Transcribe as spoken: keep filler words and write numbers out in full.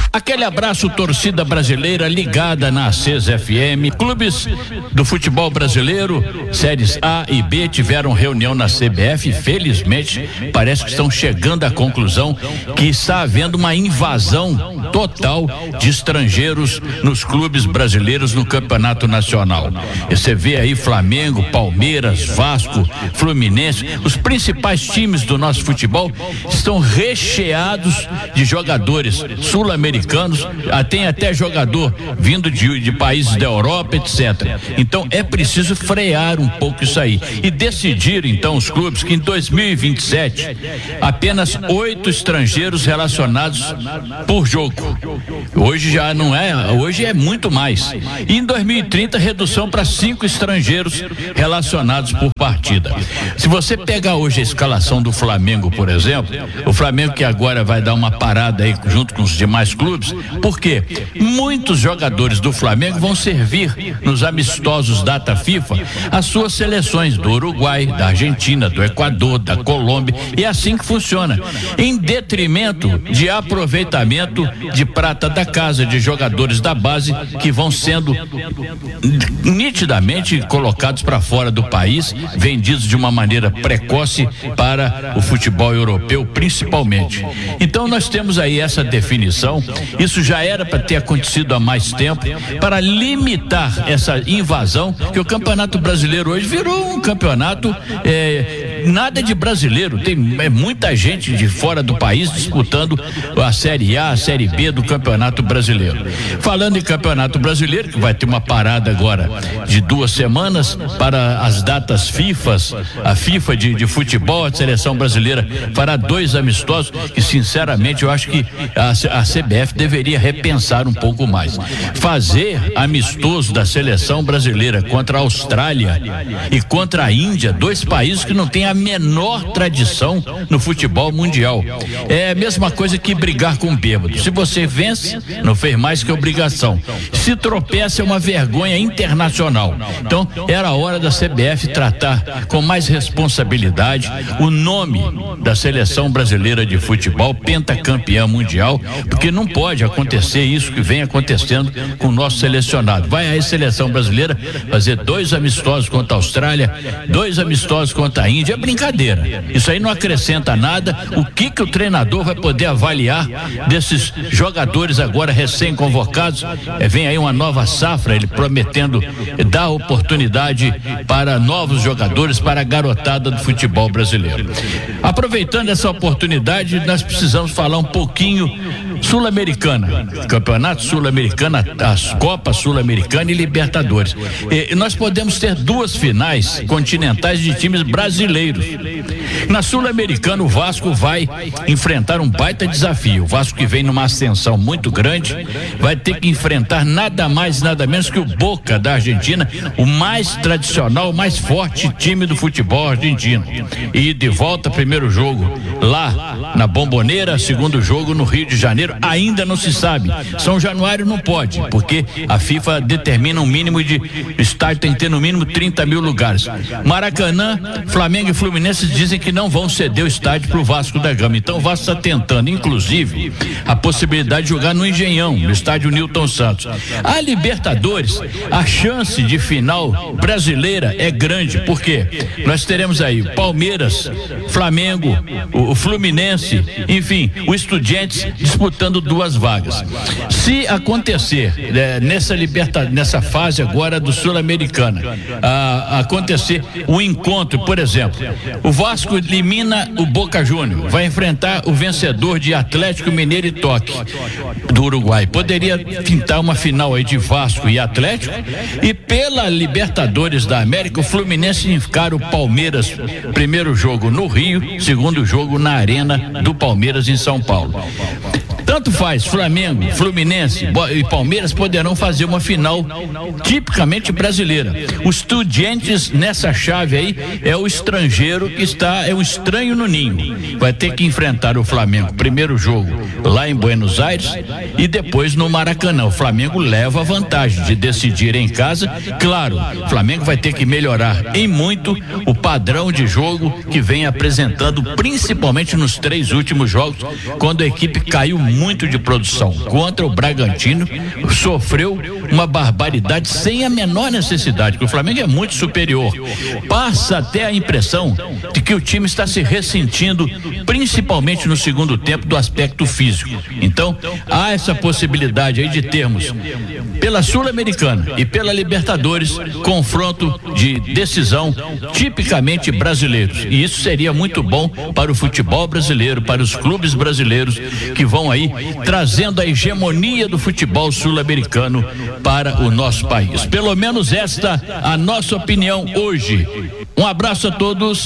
Aquele abraço, torcida brasileira ligada na Acesa F M. Clubes do futebol brasileiro, séries A e B, tiveram reunião na C B F. Felizmente, parece que estão chegando à conclusão que está havendo uma invasão total de estrangeiros nos clubes brasileiros no campeonato nacional. Você vê aí Flamengo, Palmeiras, Vasco, Fluminense, os principais times do nosso futebol estão recheados de jogadores sul-americanos. Tem até jogador vindo de, de países da Europa, etcétera. Então é preciso frear um pouco isso aí e decidir então os clubes que em dois mil e vinte e sete apenas oito estrangeiros relacionados por jogo. Hoje já não é, hoje é muito mais. E em dois mil e trinta redução para cinco estrangeiros relacionados por partida. Se você pegar hoje a escalação do Flamengo, por exemplo, o Flamengo que agora vai dar uma parada aí junto com os demais clubes. Por quê? Muitos jogadores do Flamengo vão servir nos amistosos data FIFA as suas seleções do Uruguai, da Argentina, do Equador, da Colômbia, e é assim que funciona, em detrimento de aproveitamento de prata da casa, de jogadores da base que vão sendo nitidamente colocados para fora do país, vendidos de uma maneira precoce para o futebol europeu principalmente. Então nós temos aí essa definição. Isso já era para ter acontecido há mais tempo, para limitar essa invasão, que o Campeonato Brasileiro hoje virou um campeonato é, nada de brasileiro, tem é, muita gente de fora do país disputando a Série A, a Série B do Campeonato Brasileiro. Falando em Campeonato Brasileiro, que vai ter uma parada agora de duas semanas para as datas FIFAs, a FIFA de, de futebol, a seleção brasileira fará dois amistosos que sinceramente eu acho que a, a C B F deveria repensar um pouco mais. Fazer amistoso da seleção brasileira contra a Austrália e contra a Índia, dois países que não têm a menor tradição no futebol mundial. É a mesma coisa que brigar com um bêbado. Se você vence, não fez mais que obrigação. Se tropeça, é uma vergonha internacional. Então, era a hora da C B F tratar com mais responsabilidade o nome da seleção brasileira de futebol, pentacampeã mundial, porque não pode acontecer isso que vem acontecendo com o nosso selecionado. Vai a seleção brasileira fazer dois amistosos contra a Austrália, dois amistosos contra a Índia, é brincadeira. Isso aí não acrescenta nada. O que que o treinador vai poder avaliar desses jogadores agora recém-convocados? É, vem aí uma nova safra, ele prometendo dar oportunidade para novos jogadores, para a garotada do futebol brasileiro. Aproveitando essa oportunidade, nós precisamos falar um pouquinho Sul-Americana, Campeonato Sul-Americana, as Copas Sul-Americana e Libertadores. E, e nós podemos ter duas finais continentais de times brasileiros. Na Sul-Americana, o Vasco vai enfrentar um baita desafio. O Vasco, que vem numa ascensão muito grande, vai ter que enfrentar nada mais, nada menos que o Boca da Argentina, o mais tradicional, o mais forte time do futebol argentino. E de volta, primeiro jogo lá na Bombonera, segundo jogo no Rio de Janeiro, ainda não se sabe. São Januário não pode, porque a FIFA determina um mínimo de estádio, tem que ter no mínimo trinta mil lugares. Maracanã, Flamengo e Fluminense dizem que não vão ceder o estádio para o Vasco da Gama. Então o Vasco está tentando, inclusive, a possibilidade de jogar no Engenhão, no estádio Newton Santos. A Libertadores, a chance de final brasileira é grande, porque nós teremos aí Palmeiras, Flamengo, o, o Fluminense, enfim, o Estudiantes disputando duas vagas. Se acontecer é, nessa liberta, nessa fase agora do Sul-Americana, a, acontecer um encontro, por exemplo, o Vasco elimina o Boca Júnior, vai enfrentar o vencedor de Atlético Mineiro e Toque do Uruguai. Poderia pintar uma final aí de Vasco e Atlético, e pela Libertadores da América, o Fluminense encara o Palmeiras, primeiro jogo no Rio, segundo jogo na Arena do Palmeiras em São Paulo. Tanto faz, Flamengo, Fluminense e Palmeiras poderão fazer uma final tipicamente brasileira. Os Estudiantes nessa chave aí é o estrangeiro que está, é um estranho no ninho. Vai ter que enfrentar o Flamengo, primeiro jogo lá em Buenos Aires e depois no Maracanã. O Flamengo leva a vantagem de decidir em casa. Claro, o Flamengo vai ter que melhorar em muito o padrão de jogo que vem apresentando, principalmente nos três últimos jogos, quando a equipe caiu muito muito de produção. Contra o Bragantino, sofreu uma barbaridade sem a menor necessidade, porque o Flamengo é muito superior. Passa até a impressão de que o time está se ressentindo, principalmente no segundo tempo, do aspecto físico. Então, há essa possibilidade aí de termos, pela Sul-Americana e pela Libertadores, confronto de decisão tipicamente brasileiros. E isso seria muito bom para o futebol brasileiro, para os clubes brasileiros que vão aí trazendo a hegemonia do futebol sul-americano para o nosso país. Pelo menos esta a nossa opinião hoje. Um abraço a todos.